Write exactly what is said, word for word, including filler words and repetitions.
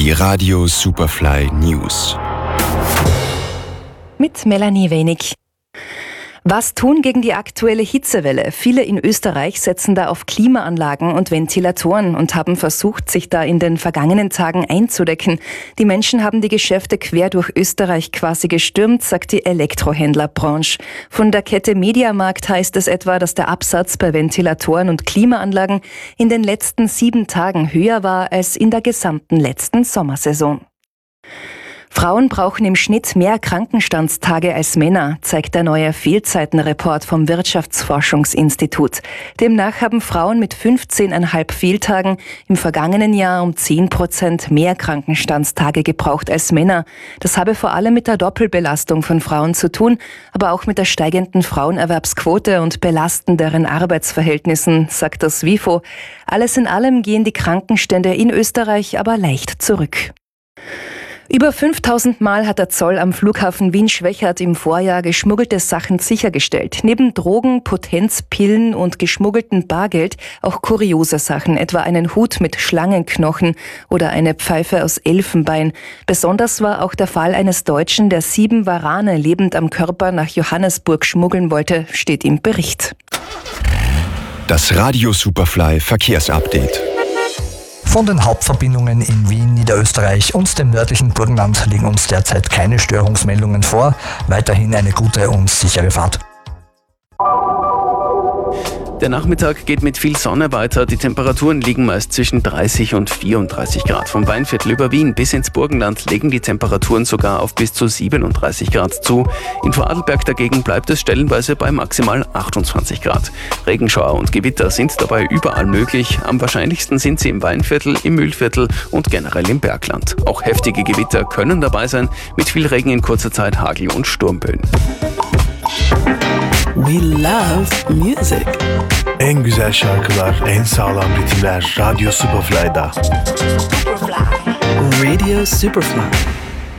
Die Radio Superfly News. Mit Melanie Wenig. Was tun gegen die aktuelle Hitzewelle? Viele in Österreich setzen da auf Klimaanlagen und Ventilatoren und haben versucht, sich da in den vergangenen Tagen einzudecken. Die Menschen haben die Geschäfte quer durch Österreich quasi gestürmt, sagt die Elektrohändlerbranche. Von der Kette Mediamarkt heißt es etwa, dass der Absatz bei Ventilatoren und Klimaanlagen in den letzten sieben Tagen höher war als in der gesamten letzten Sommersaison. Frauen brauchen im Schnitt mehr Krankenstandstage als Männer, zeigt der neue Fehlzeitenreport vom Wirtschaftsforschungsinstitut. Demnach haben Frauen mit fünfzehn Komma fünf Fehltagen im vergangenen Jahr um zehn Prozent mehr Krankenstandstage gebraucht als Männer. Das habe vor allem mit der Doppelbelastung von Frauen zu tun, aber auch mit der steigenden Frauenerwerbsquote und belastenderen Arbeitsverhältnissen, sagt das WIFO. Alles in allem gehen die Krankenstände in Österreich aber leicht zurück. Über fünftausend Mal hat der Zoll am Flughafen Wien-Schwechat im Vorjahr geschmuggelte Sachen sichergestellt. Neben Drogen, Potenzpillen und geschmuggeltem Bargeld auch kuriose Sachen, etwa einen Hut mit Schlangenknochen oder eine Pfeife aus Elfenbein. Besonders war auch der Fall eines Deutschen, der sieben Warane lebend am Körper nach Johannesburg schmuggeln wollte, steht im Bericht. Das Radio Superfly Verkehrsupdate. Von den Hauptverbindungen in Wien, Niederösterreich und dem nördlichen Burgenland liegen uns derzeit keine Störungsmeldungen vor. Weiterhin eine gute und sichere Fahrt. Der Nachmittag geht mit viel Sonne weiter. Die Temperaturen liegen meist zwischen dreißig und vierunddreißig Grad. Vom Weinviertel über Wien bis ins Burgenland legen die Temperaturen sogar auf bis zu siebenunddreißig Grad zu. In Vorarlberg dagegen bleibt es stellenweise bei maximal achtundzwanzig Grad. Regenschauer und Gewitter sind dabei überall möglich. Am wahrscheinlichsten sind sie im Weinviertel, im Mühlviertel und generell im Bergland. Auch heftige Gewitter können dabei sein, mit viel Regen in kurzer Zeit, Hagel und Sturmböen. We love music. En güzel şarkılar, en sağlam ritimler Radyo Superfly'da. Superfly. Radio Superfly.